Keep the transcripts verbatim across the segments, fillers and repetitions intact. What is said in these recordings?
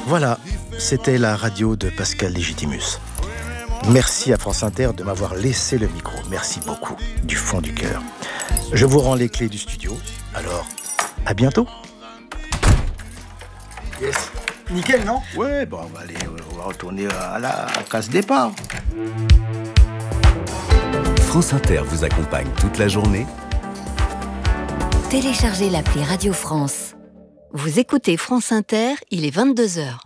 Voilà, c'était la radio de Pascal Légitimus. Merci à France Inter de m'avoir laissé le micro. Merci beaucoup, du fond du cœur. Je vous rends les clés du studio. Alors, à bientôt. Yes. Nickel, non? Ouais, bon, on va aller, on va retourner à la case départ. France Inter vous accompagne toute la journée. Téléchargez l'appli Radio France. Vous écoutez France Inter, il est vingt-deux heures.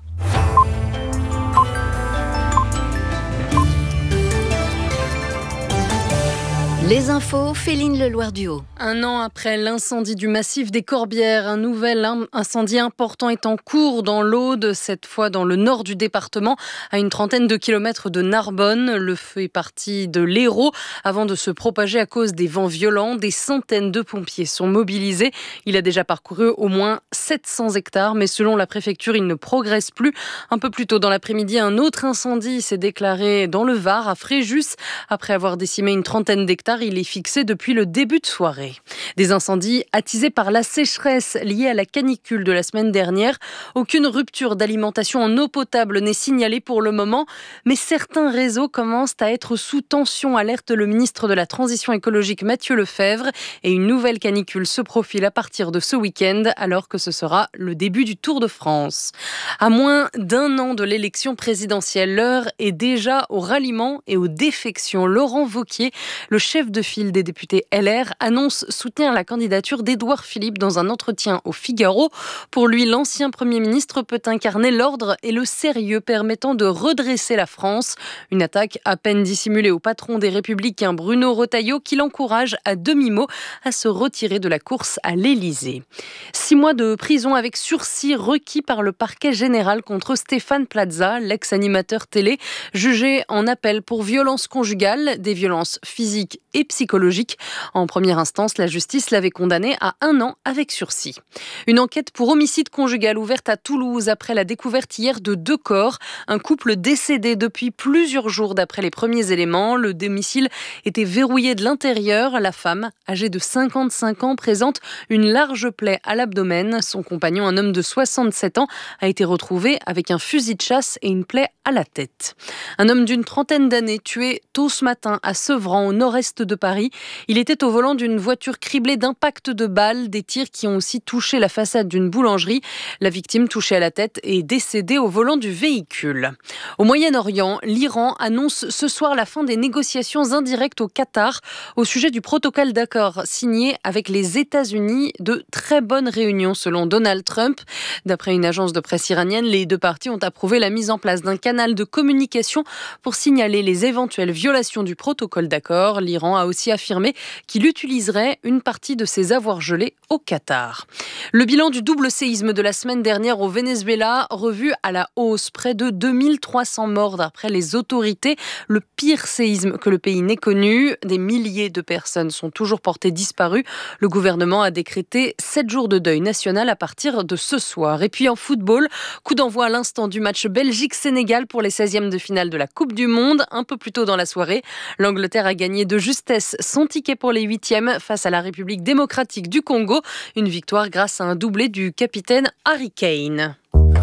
Les infos, Féline Leloir-Duhaut. Un an après l'incendie du massif des Corbières, un nouvel incendie important est en cours dans l'Aude, cette fois dans le nord du département, à une trentaine de kilomètres de Narbonne. Le feu est parti de l'Hérault avant de se propager à cause des vents violents. Des centaines de pompiers sont mobilisés. Il a déjà parcouru au moins sept cents hectares, mais selon la préfecture, il ne progresse plus. Un peu plus tôt dans l'après-midi, un autre incendie s'est déclaré dans le Var, à Fréjus. Après avoir décimé une trentaine d'hectares, il est fixé depuis le début de soirée. Des incendies attisés par la sécheresse liée à la canicule de la semaine dernière. Aucune rupture d'alimentation en eau potable n'est signalée pour le moment, mais certains réseaux commencent à être sous tension, alerte le ministre de la Transition écologique Mathieu Lefèvre. Et une nouvelle canicule se profile à partir de ce week-end, alors que ce sera le début du Tour de France. À moins d'un an de l'élection présidentielle, l'heure est déjà au ralliement et aux défections. Laurent Wauquiez, le chef de file des députés L R, annonce soutenir la candidature d'Édouard Philippe dans un entretien au Figaro. Pour lui, l'ancien Premier ministre peut incarner l'ordre et le sérieux permettant de redresser la France. Une attaque à peine dissimulée au patron des Républicains Bruno Retailleau qui l'encourage à demi-mot à se retirer de la course à l'Élysée. Six mois de prison avec sursis requis par le parquet général contre Stéphane Plaza, l'ex-animateur télé, jugé en appel pour violences conjugales, des violences physiques et psychologiques. En première instance, la justice l'avait condamné à un an avec sursis. Une enquête pour homicide conjugal ouverte à Toulouse après la découverte hier de deux corps. Un couple décédé depuis plusieurs jours d'après les premiers éléments. Le domicile était verrouillé de l'intérieur. La femme, âgée de cinquante-cinq ans, présente une large plaie à l'abdomen. Son compagnon, un homme de soixante-sept ans, a été retrouvé avec un fusil de chasse et une plaie à la tête. Un homme d'une trentaine d'années tué tôt ce matin à Sevran, au nord-est de Paris. Il était au volant d'une voiture criblée d'impacts de balles, des tirs qui ont aussi touché la façade d'une boulangerie. La victime, touchée à la tête, est décédée au volant du véhicule. Au Moyen-Orient, l'Iran annonce ce soir la fin des négociations indirectes au Qatar au sujet du protocole d'accord signé avec les États-Unis. De très bonnes réunions selon Donald Trump. D'après une agence de presse iranienne, les deux parties ont approuvé la mise en place d'un canal de communication pour signaler les éventuelles violations du protocole d'accord. L'Iran a aussi affirmé qu'il utiliserait une partie de ses avoirs gelés au Qatar. Le bilan du double séisme de la semaine dernière au Venezuela, revu à la hausse. Près de deux mille trois cents morts d'après les autorités. Le pire séisme que le pays n'ait connu. Des milliers de personnes sont toujours portées disparues. Le gouvernement a décrété sept jours de deuil national à partir de ce soir. Et puis en football, coup d'envoi à l'instant du match Belgique-Sénégal pour les seizièmes de finale de la Coupe du Monde. Un peu plus tôt dans la soirée, l'Angleterre a gagné de justesse son ticket pour les huitièmes face à la République démocratique du Congo. Une victoire grâce à un doublé du capitaine Harry Kane.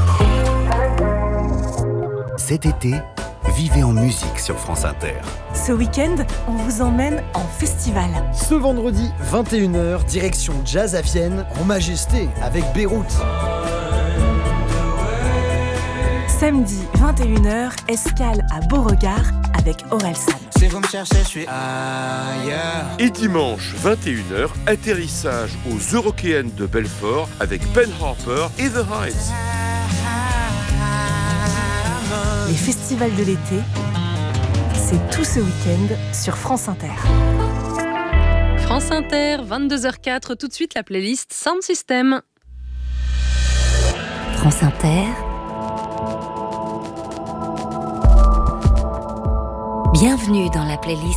Cet été, vivez en musique sur France Inter. Ce week-end, on vous emmène en festival. Ce vendredi, vingt et une heures, direction Jazz à Vienne, en majesté, avec Beyrouth. Samedi, vingt et une heures, escale à Beauregard avec Orelsan. Si vous me cherchez, je suis ailleurs. Et dimanche, vingt et une heures, atterrissage aux Eurockéennes de Belfort avec Ben Harper et The Heights. Les festivals de l'été, c'est tout ce week-end sur France Inter. France Inter, vingt-deux heures quatre, tout de suite la playlist Sound System. France Inter. Bienvenue dans la playlist